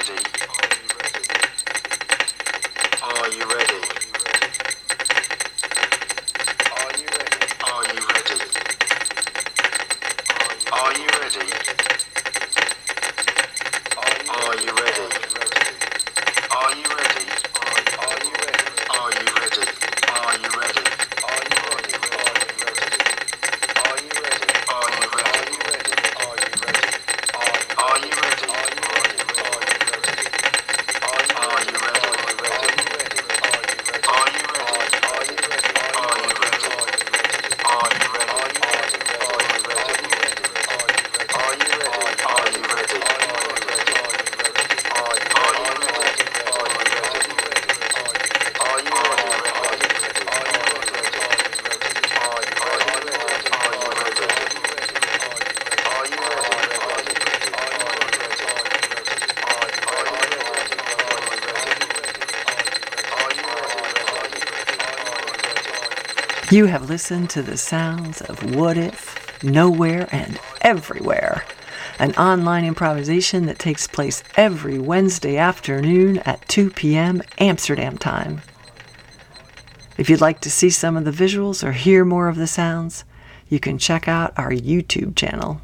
You have listened to the sounds of What If, Nowhere and Everywhere, an online improvisation that takes place every Wednesday afternoon at 2 p.m. Amsterdam time. If you'd like to see some of the visuals or hear more of the sounds, you can check out our YouTube channel.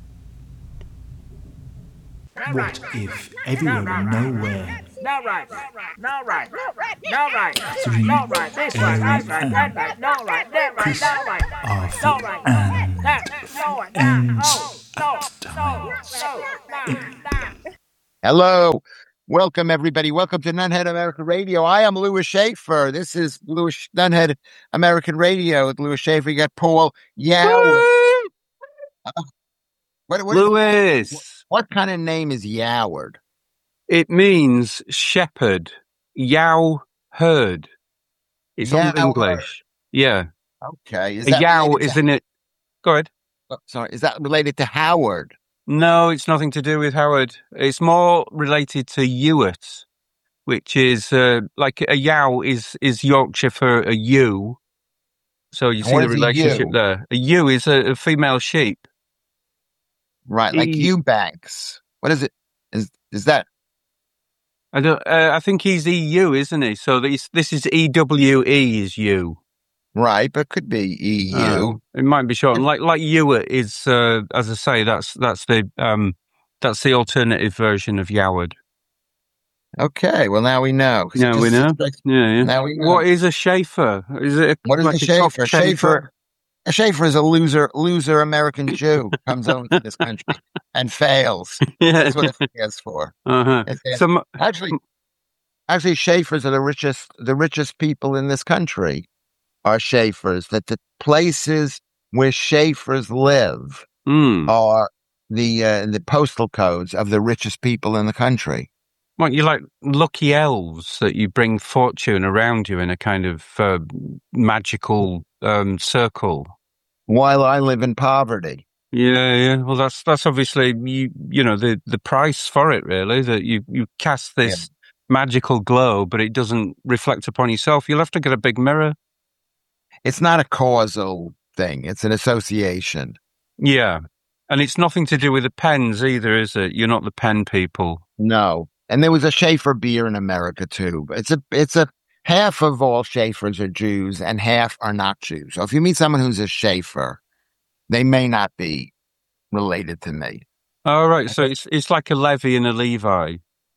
What if everywhere and nowhere? No right, no right, no right, Three, no right, this right, Aaron, that right, no right, that right, Chris, no right, Arthur, no right, and no right, Hello. Welcome, everybody. Welcome to Nunhead American Radio. I am Louis Schaefer. This is Louis Nunhead American Radio with Louis Schaefer. You got Paul Yao. Louis. What kind of name is Yoward? It means shepherd. Yow herd. It's Old English. Yeah. Okay. A yow, isn't it? Go ahead. Oh, sorry. Is that related to Howard? No, it's nothing to do with Howard. It's more related to Ewart, which is like a yow is Yorkshire for a ewe. So you see the relationship there. A ewe is a female sheep. Right, like Eubanks. What is it? Is that? I don't. I think he's EU, isn't he? So this is EWE is you. Right, but could be EU. It might be short. Like Ewart is, as I say, that's the alternative version of Yoward. Okay, well now we know. Now we know. Yeah. Now we know. What is a Schaefer? Is it? What is like a Schaefer? A Schaefer is a loser American Jew who comes over to this country and fails. Yeah. That's what it stands for. Uh-huh. Actually, Schaefers are the richest people in this country are Schaefers. That the places where Schaefers live are the postal codes of the richest people in the country. What, you like lucky elves that you bring fortune around you in a kind of magical circle? While I live in poverty. Yeah. Well, that's obviously you know the price for it, really. That you cast this magical glow, but it doesn't reflect upon yourself. You'll have to get a big mirror. It's not a causal thing; it's an association. Yeah, and it's nothing to do with the pens either, is it? You're not the pen people. No. And there was a Schaefer beer in America too. It's a half of all Schaefers are Jews and half are not Jews. So if you meet someone who's a Schaefer, they may not be related to me. Oh, right. So it's like a Levi and a Levi.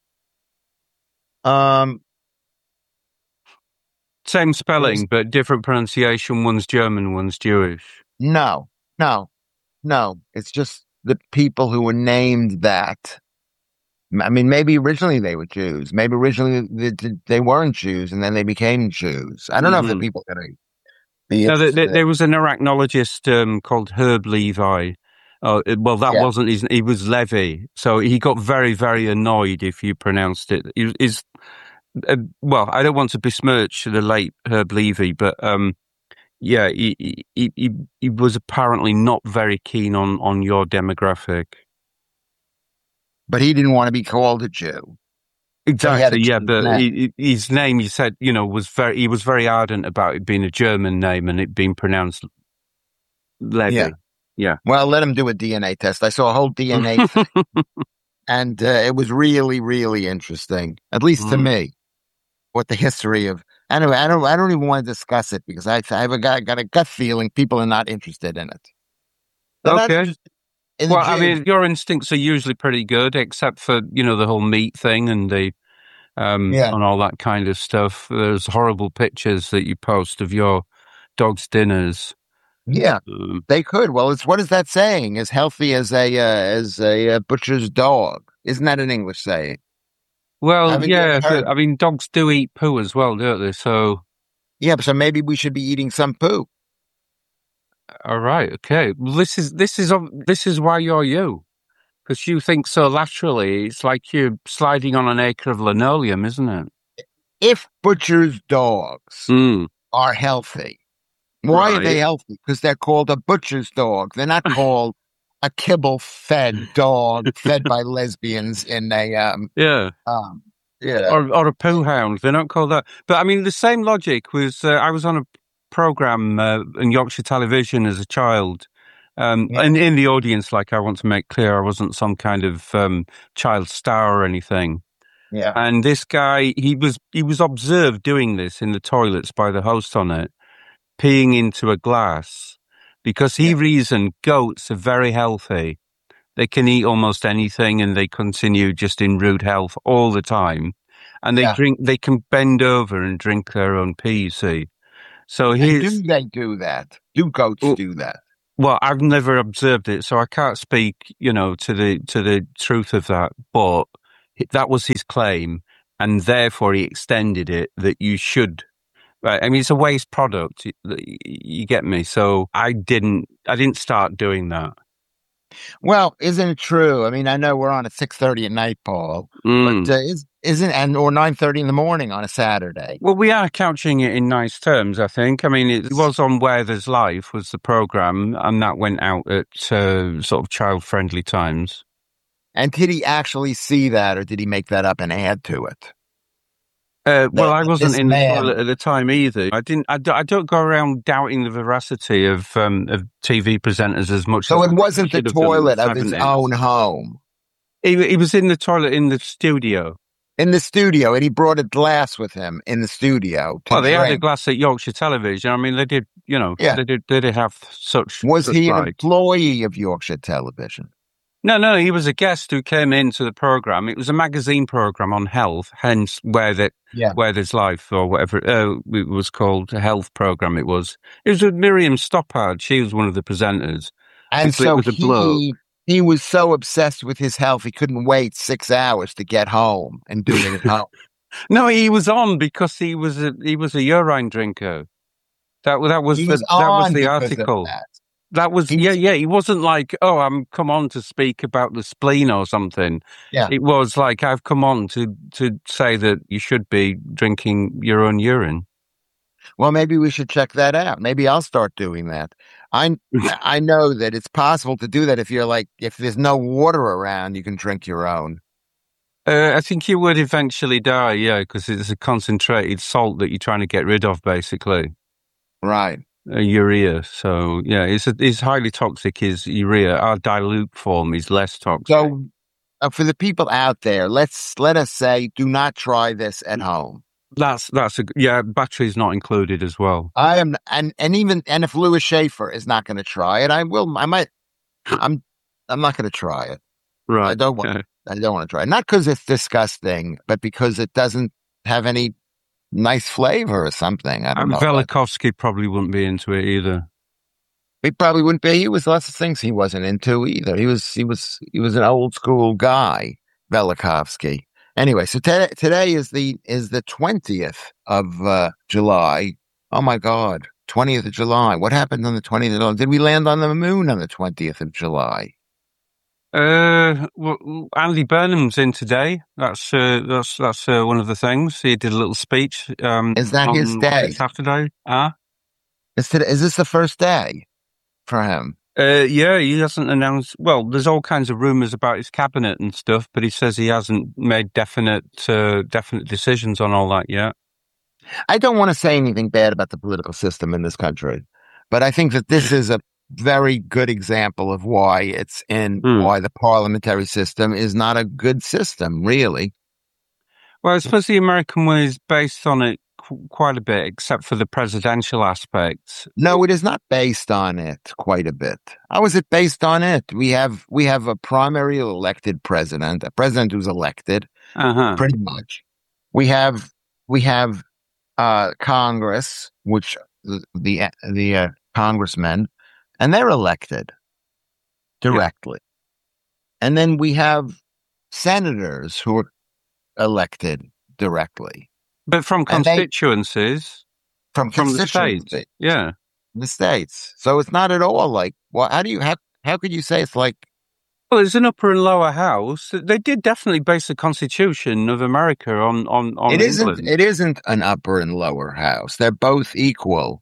Same spelling, but different pronunciation. One's German, one's Jewish. No. It's just the people who were named that. I mean, maybe originally they were Jews. Maybe originally they weren't Jews, and then they became Jews. I don't know if the people are going to be. No, there was an arachnologist called Herb Levi. Wasn't his. He was Levi, so he got very, very annoyed if you pronounced it. I don't want to besmirch the late Herb Levi, but he was apparently not very keen on your demographic. But he didn't want to be called a Jew. Exactly, yeah. But his name, you said, he was very ardent about it being a German name and it being pronounced Levi. Yeah. Well, let him do a DNA test. I saw a whole DNA thing. And it was really, really interesting, at least to me, what the history of. Anyway, I don't even want to discuss it because I have got a gut feeling people are not interested in it. They're not Okay. interested in the Well, I Jews. mean, your instincts are usually pretty good, except for, the whole meat thing and the and all that kind of stuff. There's horrible pictures that you post of your dog's dinners. Yeah, they could. Well, it's what is that saying? As healthy as a butcher's dog. Isn't that an English saying? Well, Haven't you ever yeah, heard- but I mean, dogs do eat poo as well, don't they? So, Yeah, so maybe we should be eating some poo. all right, okay. Well, this is why you're you, because you think so laterally. It's like you're sliding on an acre of linoleum, isn't it? If butcher's dogs Mm. are healthy, why are they Right. healthy? Because they're called a butcher's dog. They're not called a kibble-fed dog fed by lesbians in a Yeah. yeah. Or a poo hound. They're not called that. But I mean, the same logic was, I was on a program in Yorkshire Television as a child. And in the audience, like, I want to make clear, I wasn't some kind of child star or anything. Yeah. And this guy, he was observed doing this in the toilets by the host on it, peeing into a glass, because he reasoned goats are very healthy. They can eat almost anything and they continue just in rude health all the time. And they can bend over and drink their own pee, you see. So do they do that? Do goats do that? Well, I've never observed it, so I can't speak, to the truth of that. But that was his claim, and therefore he extended it that you should. Right? I mean, it's a waste product. You get me? So I didn't start doing that. Well, isn't it true? I mean, I know we're on at 6:30 at night, Paul, but isn't or 9:30 in the morning on a Saturday? Well, we are couching it in nice terms, I think. I mean, it was on Where There's Life was the program, and that went out at sort of child-friendly times. And did he actually see that, or did he make that up and add to it? Well, I wasn't in the toilet at the time either. I don't go around doubting the veracity of TV presenters as much. So as it wasn't the toilet of his own home. He was in the toilet in the studio. In the studio, and he brought a glass with him in the studio. Well, they had a glass at Yorkshire Television. I mean, they did. They did have such. Was he an employee of Yorkshire Television? No, he was a guest who came into the program. It was a magazine program on health, hence Where There's Life, or whatever it was called, a health program. It was with Miriam Stoppard. She was one of the presenters. And so he was so obsessed with his health, he couldn't wait 6 hours to get home and do it at home. No, he was on because he was a urine drinker. That was the article. That was He wasn't like, oh, I'm come on to speak about the spleen or something. Yeah, it was like, I've come on to say that you should be drinking your own urine. Well, maybe we should check that out. Maybe I'll start doing that. I know that it's possible to do that if there's no water around, you can drink your own. I think you would eventually die, yeah, because it's a concentrated salt that you're trying to get rid of, basically. Right. Urea. So yeah, it's highly toxic. Is urea? Our dilute form is less toxic. So for the people out there, let us say, do not try this at home. Battery's not included as well. I am, and if Louis Schaefer is not going to try it, I'm not going to try it. Right. I don't want to try it. Not because it's disgusting, but because it doesn't have any nice flavor or something. I don't know. Velikovsky probably wouldn't be into it either. He probably wouldn't be. He was lots of things he wasn't into either. He was an old school guy, Velikovsky. Anyway, so today is the 20th of July. Oh my God, 20th of July. What happened on the 20th of July? Did we land on the moon on the 20th of July? Well, Andy Burnham's in today. That's one of the things. He did a little speech. Is that his day? Saturday? Is this the first day for him? Yeah, he hasn't announced. Well, there's all kinds of rumors about his cabinet and stuff, but he says he hasn't made definite decisions on all that yet. I don't want to say anything bad about the political system in this country, but I think that this is very good example of why why the parliamentary system is not a good system, really. Well, I suppose the American one is based on it quite a bit, except for the presidential aspects. No, it is not based on it quite a bit. How is it based on it? We have a primary elected president, a president who's elected, pretty much. We have Congress, which the congressmen, and they're elected directly. Yeah. And then we have senators who are elected directly. But from constituencies. From the states. Yeah. The states. So it's not at all like, well, how could you say it's like? Well, there's an upper and lower house. They did definitely base the Constitution of America on it England. It isn't an upper and lower house. They're both equal.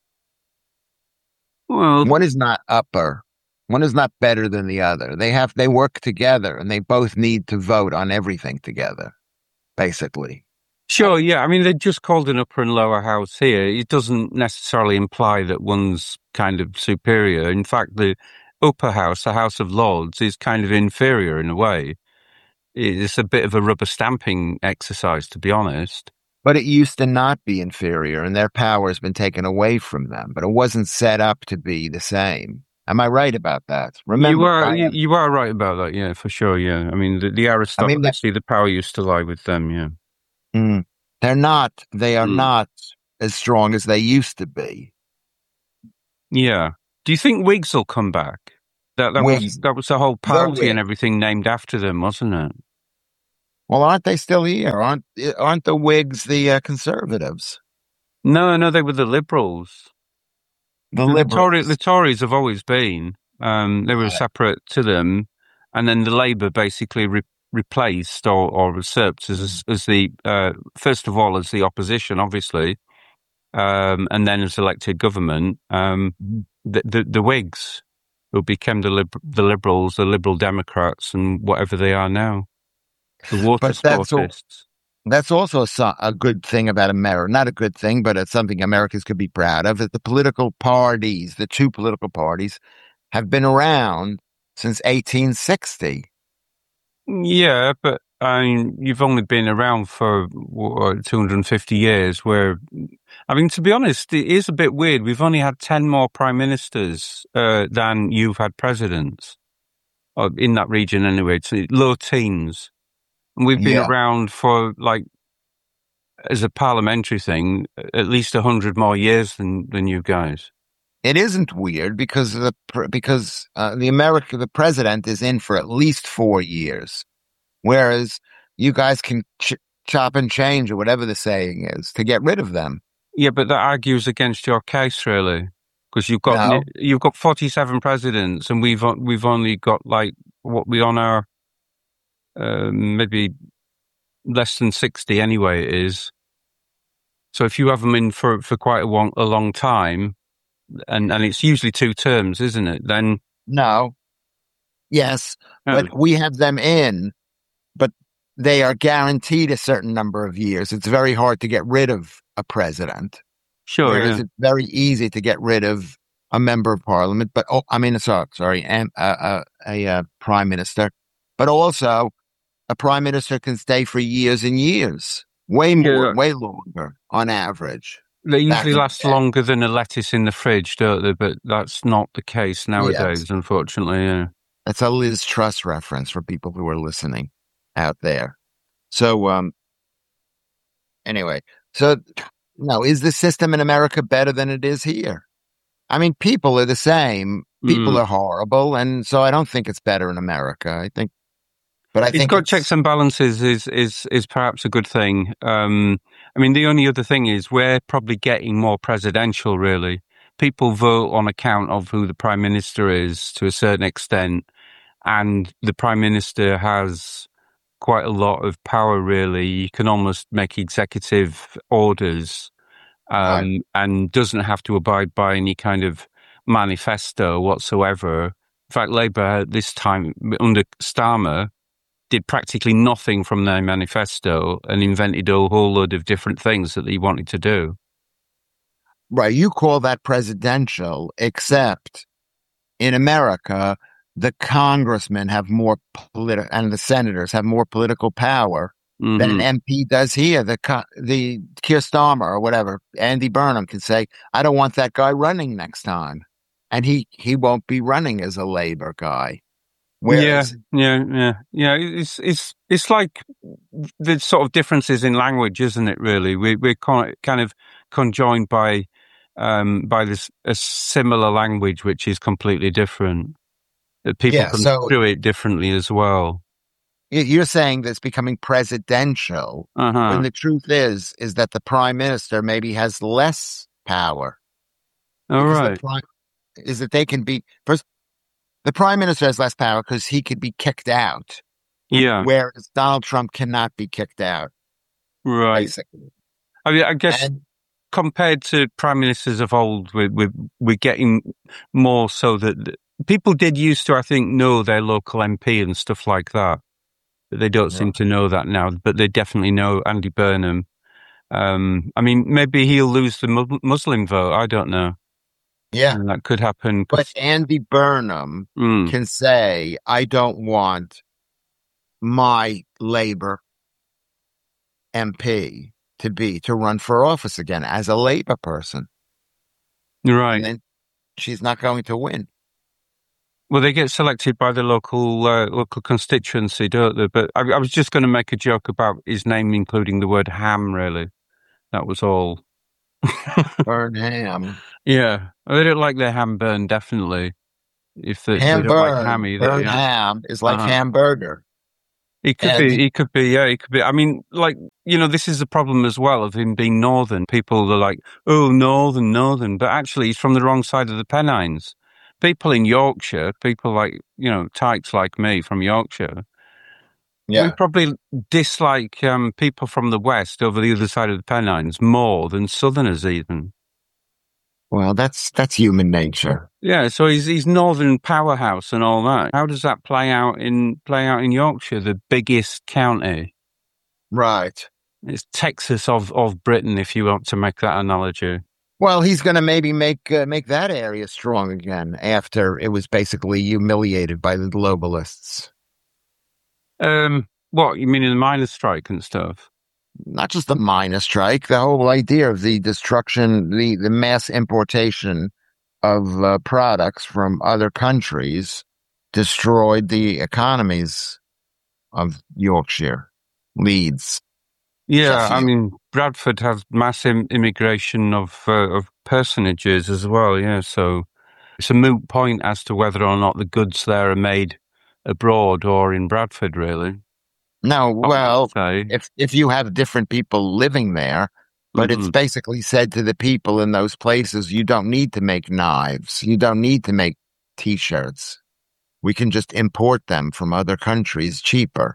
Well, one is not upper. One is not better than the other. They work together, and they both need to vote on everything together, basically. Sure, yeah. I mean, they just called an upper and lower house here. It doesn't necessarily imply that one's kind of superior. In fact, the upper house, the House of Lords, is kind of inferior in a way. It's a bit of a rubber stamping exercise, to be honest. But it used to not be inferior, and their power has been taken away from them. But it wasn't set up to be the same. Am I right about that? Remember, you are right about that. Yeah, for sure. Yeah, I mean, the aristocracy, the power used to lie with them. Yeah. They're not. They are not as strong as they used to be. Yeah. Do you think Whigs will come back? That was the whole party and everything named after them, wasn't it? Well, aren't they still here? Aren't the Whigs the Conservatives? No, they were the Liberals. The Tories have always been. They were separate to them, and then the Labour basically replaced or usurped as the first of all as the opposition, obviously, and then as elected government. The Whigs, who became the Liberals, the Liberal Democrats, and whatever they are now, the water sportists. That's also a good thing about America. Not a good thing, but it's something Americans could be proud of. That the political parties, the two political parties, have been around since 1860. Yeah, but I mean, you've only been around for 250 years. To be honest, it is a bit weird. We've only had 10 more prime ministers than you've had presidents in that region. Anyway, it's low teens. And we've been around for, like, as a parliamentary thing, at least 100 more years than you guys. It isn't weird because the president is in for at least 4 years, whereas you guys can chop and change, or whatever the saying is, to get rid of them. Yeah, but that argues against your case, really, because you've got 47 presidents, and we've only got, like, what we on our maybe less than 60 anyway. It is. So if you have them in for quite a long time, and it's usually 2 terms, isn't it? Then no, yes, but we have them in, but they are guaranteed a certain number of years. It's very hard to get rid of a president. Sure, whereas it's very easy to get rid of a member of parliament. But a prime minister, but also a prime minister can stay for years and years, way longer on average. They usually last longer than a lettuce in the fridge, don't they? But that's not the case nowadays, unfortunately. Yeah. That's a Liz Truss reference for people who are listening out there. So, anyway, now, is the system in America better than it is here? I mean, people are the same. People are horrible, and so I don't think it's better in America. I think it's got checks and balances is perhaps a good thing. I mean, the only other thing is we're probably getting more presidential, really. People vote on account of who the prime minister is to a certain extent, and the prime minister has quite a lot of power, really. You can almost make executive orders and doesn't have to abide by any kind of manifesto whatsoever. In fact, Labour this time, under Starmer, did practically nothing from their manifesto and invented a whole load of different things that he wanted to do. Right. You call that presidential, except in America, the congressmen have more and the senators have more political power than an MP does here. The Keir Starmer or whatever, Andy Burnham can say, I don't want that guy running next time. And he won't be running as a Labour guy. Whereas, yeah. It's like the sort of differences in language, isn't it? Really, we're kind of conjoined by this a similar language, which is completely different. People construe it differently as well. You're saying that it's becoming presidential, when the truth is that the prime minister maybe has less power. All right. Is that they can be first. The prime minister has less power because he could be kicked out. Yeah. Whereas Donald Trump cannot be kicked out. Right. Basically. I mean, I guess compared to prime ministers of old, we're getting more so that people did used to, I think, know their local MP and stuff like that. But they don't seem to know that now. But they definitely know Andy Burnham. I mean, maybe he'll lose the Muslim vote. I don't know. Yeah. And that could happen. But Andy Burnham can say, I don't want my Labour MP to run for office again as a Labour person. Right. And then she's not going to win. Well, they get selected by the local constituency, don't they? But I was just going to make a joke about his name including the word ham, really. That was all. Burn ham. Yeah. They don't like their ham burned, definitely. If they ham don't burn, like ham either. Burn ham is like hamburger. He could be. I mean, like, this is the problem as well of him being northern. People are like, oh, northern. But actually, he's from the wrong side of the Pennines. People in Yorkshire, people like, tykes like me from Yorkshire, we probably dislike people from the west over the other side of the Pennines more than southerners even. Well, that's human nature. Yeah, so he's northern powerhouse and all that. How does that play out in Yorkshire, the biggest county? Right. It's Texas of Britain, if you want to make that analogy. Well, he's going to maybe make that area strong again after it was basically humiliated by the globalists. What, you mean in the miners' strike and stuff? Not just the miners' strike, the whole idea of the destruction, the mass importation of products from other countries destroyed the economies of Yorkshire, Leeds. Yeah, Sheffield. I mean, Bradford has massive immigration of personages as well, yeah, so it's a moot point as to whether or not the goods there are made abroad or in Bradford, really. No, well, if you have different people living there, but it's basically said to the people in those places, you don't need to make knives. You don't need to make T-shirts. We can just import them from other countries cheaper.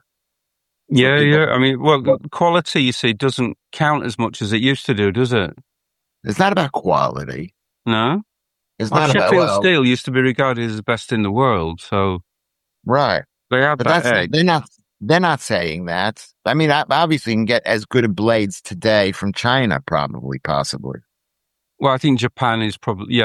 Yeah. I mean, well, quality, you see, doesn't count as much as it used to do, does it? It's not about quality. No? It's not Sheffield about, Steel used to be regarded as the best in the world, so... Right. They had that edge. They're not saying that. I mean, obviously you can get as good of blades today from China, possibly. Well, I think Japan is probably,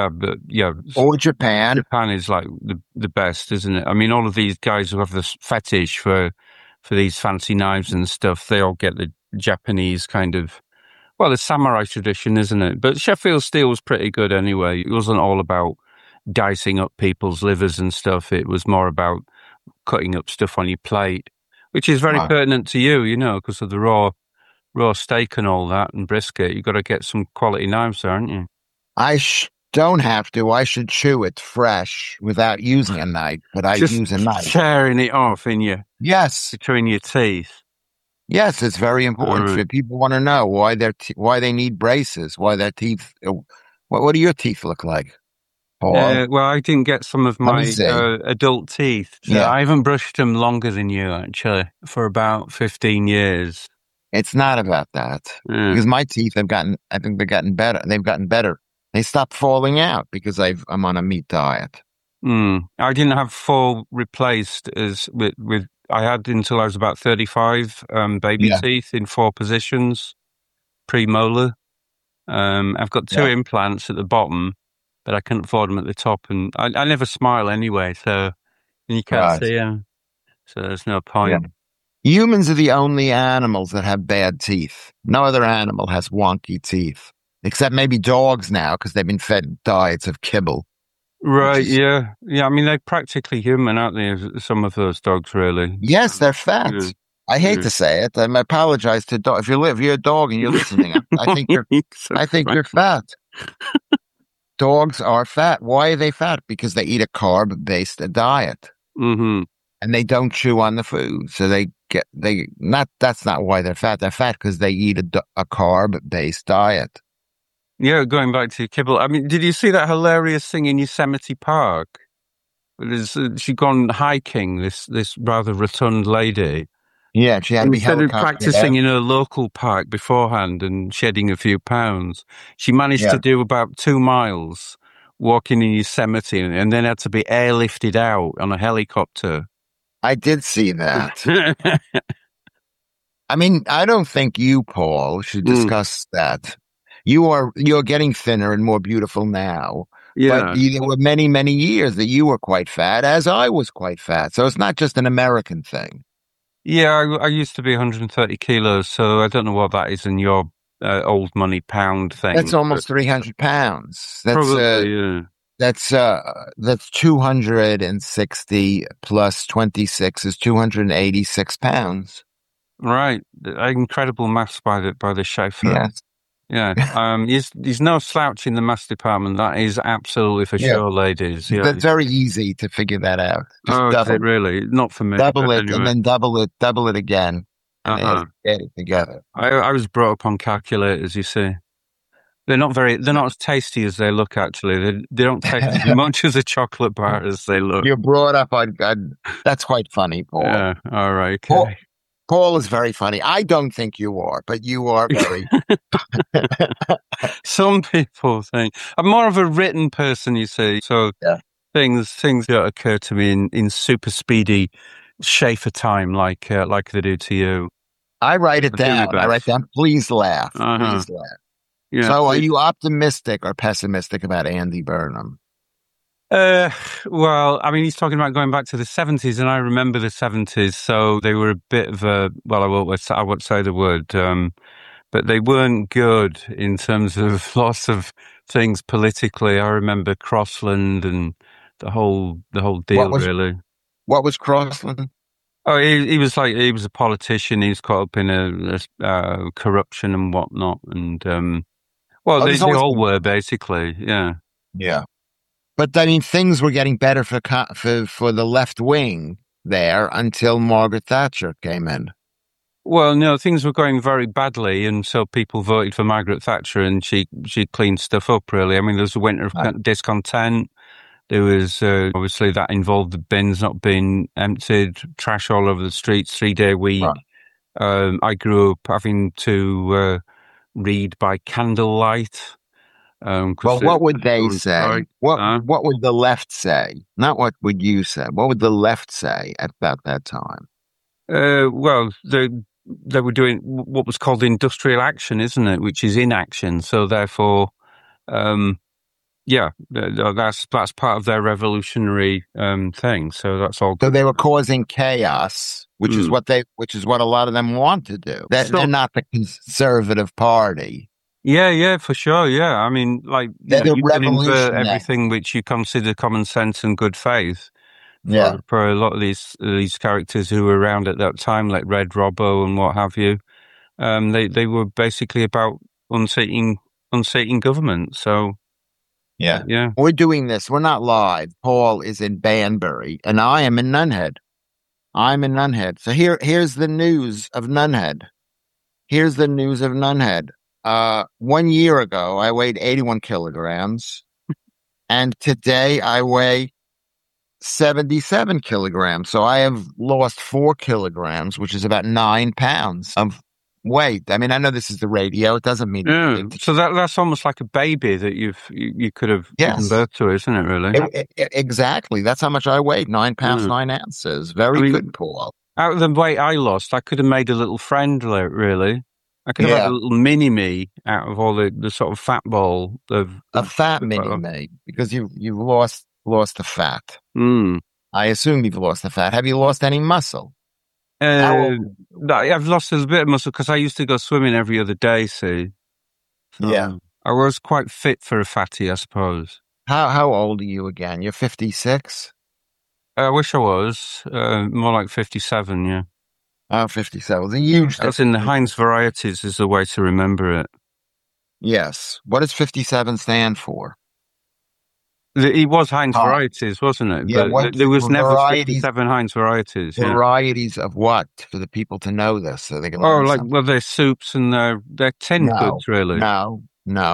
Or Japan. Japan is like the best, isn't it? I mean, all of these guys who have this fetish for these fancy knives and stuff, they all get the Japanese kind of, well, the samurai tradition, isn't it? But Sheffield Steel was pretty good anyway. It wasn't all about dicing up people's livers and stuff. It was more about cutting up stuff on your plate, which is very pertinent to you, because of the raw steak and all that and brisket. You've got to get some quality knives there, aren't you? I don't have to. I should chew it fresh without using a knife, but I use a knife. Tearing it off between your teeth. Yes, it's very important. People want to know why they need braces, why their teeth. What do your teeth look like? Well, I didn't get some of my adult teeth. So I haven't brushed them longer than you, actually, for about 15 years. It's not about that. Because my teeth they've gotten better. They've gotten better. They stopped falling out because I'm on a meat diet. I didn't have full replaced I had until I was about 35 baby teeth in 4 positions, premolar. I've got 2 implants at the bottom. but I couldn't afford them at the top, and I never smile anyway, so and you can't Right. see them, so there's no Yeah. point. Humans are the only animals that have bad teeth. No other animal has wonky teeth, except maybe dogs now because they've been fed diets of kibble. Right? is- Yeah. Yeah. I mean, they're practically human, aren't they? Some of those dogs, really. Yes, they're fat. Yeah. I hate Yeah. to say it. I apologize to dog. If you're a dog and you're listening, I think you're fat. Dogs are fat. Why are they fat? Because they eat a carb-based diet. Mm-hmm. And they don't chew on the food. So that's not why they're fat. They're fat because they eat a carb-based diet. Yeah, going back to kibble. I mean, did you see that hilarious thing in Yosemite Park? She'd gone hiking, this rather rotund lady. Yeah, she had to be Instead of helicoptered practicing out. in a local park beforehand and shedding a few pounds, she managed to do about 2 miles walking in Yosemite and then had to be airlifted out on a helicopter. I did see that. I mean, I don't think you, Paul, should discuss that. You're getting thinner and more beautiful now. Yeah. But there were many, many years that you were quite fat, as I was quite fat. So it's not just an American thing. Yeah, I used to be 130 kilos, so I don't know what that is in your old money pound thing. That's almost 300 pounds. Probably, yeah. That's 260 plus 26 is 286 pounds. Right. Incredible maths by the chauffeur. Yes. Yeah. He's no slouch in the maths department. That is absolutely for sure, ladies. Yeah. It's very easy to figure that out. Just is it really? Not for me. Double it anyway. and then double it again. And get it together. I was brought up on calculators, you see. They're not as tasty as they look, actually. They don't taste as much as a chocolate bar as they look. You're brought up on, that's quite funny, Paul. Yeah, all right. Okay. Paul is very funny. I don't think you are, but you are very. Some people think I'm more of a written person, you see. So things don't occur to me in super speedy Schaefer time like they do to you. I write it down. I write down, please laugh. Please laugh. Yeah, so are you optimistic or pessimistic about Andy Burnham? Well, I mean, he's talking about going back to the 70s, and I remember the 70s, so they were a bit of a, well, I won't say the word, but they weren't good in terms of lots of things politically. I remember Crossland and the whole deal, really. What was Crossland? Oh, he was a politician. He was caught up in a corruption and whatnot, and they all were basically, yeah. Yeah. But I mean, things were getting better for the left wing there until Margaret Thatcher came in. Well, no, things were going very badly, and so people voted for Margaret Thatcher, and she cleaned stuff up. Really, I mean, there was a winter of discontent. There was obviously that involved the bins not being emptied, trash all over the streets, 3-day week. Right. I grew up having to read by candlelight. Well, what would they say? What would the left say? Not what would you say. What would the left say about that time? Well, they were doing what was called industrial action, isn't it? Which is inaction. So therefore, that's part of their revolutionary thing. So that's all. So they were causing chaos, which is what a lot of them want to do. They're not the Conservative Party. Yeah, for sure. Yeah, I mean, like you can invert everything which you consider common sense and good faith. For a lot of these characters who were around at that time, like Red Robbo and what have you, they were basically about unseating government. So yeah, we're doing this. We're not live. Paul is in Banbury, and I am in Nunhead. I'm in Nunhead. So here's the news of Nunhead. 1 year ago, I weighed 81 kilograms, and today I weigh 77 kilograms. So I have lost 4 kilograms, which is about 9 pounds of weight. I mean, I know this is the radio. It doesn't mean so that's almost like a baby that you could have given birth to, isn't it? Really? Exactly. That's how much I weighed. 9 pounds, 9 ounces. Very good, Paul. Out of the weight I lost, I could have made a little friend, really. I could have had Yeah. a little mini-me out of all the sort of fat ball of A fat mini-me, because you've lost the fat. I assume you've lost the fat. Have you lost any muscle? I've lost a bit of muscle because I used to go swimming every other day, see. So Yeah. I was quite fit for a fatty, I suppose. How old are you again? You're 56? I wish I was. More like 57, yeah. Oh, 57. It's a huge That's in the Heinz varieties is the way to remember it. Yes. What does 57 stand for? It was Heinz varieties, wasn't it? Yeah, but there was never 57 Heinz varieties. Varieties of what? For the people to know this so they can learn something. Well, they're soups and they're tinned goods, really. No.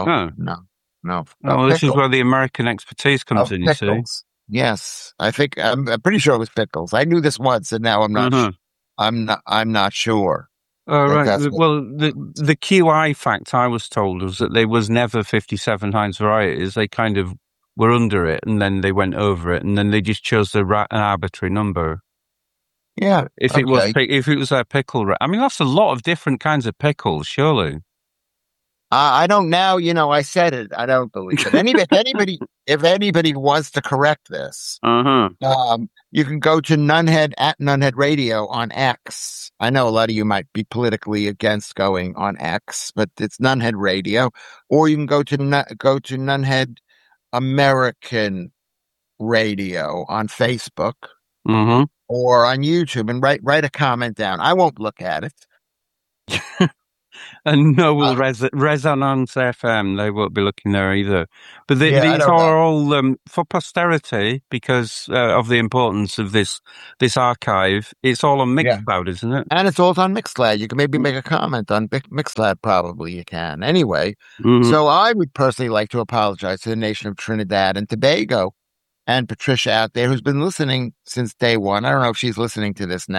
Well, this is where the American expertise comes in, pickles. you see. Yes. I think, I'm pretty sure it was pickles. I knew this once and now I'm not I'm not sure. Oh, right. Well, the QI fact I was told was that there was never 57 Heinz varieties. They kind of were under it, and then they went over it, and then they just chose an arbitrary number. Yeah. If it was their pickle, I mean, that's a lot of different kinds of pickles, surely. I don't now, I said it. I don't believe it. If anybody wants to correct this, you can go to Nunhead at Nunhead Radio on X. I know a lot of you might be politically against going on X, but it's Nunhead Radio. Or you can go to Nunhead American Radio on Facebook or on YouTube and write a comment down. I won't look at it. And Resonance FM, they won't be looking there either. But these are all for posterity because of the importance of this archive. It's all on Mixcloud, isn't it? And it's all on Mixcloud. You can maybe make a comment on Mixcloud, probably you can. Anyway, so I would personally like to apologize to the nation of Trinidad and Tobago and Patricia out there who's been listening since day one. I don't know if she's listening to this now.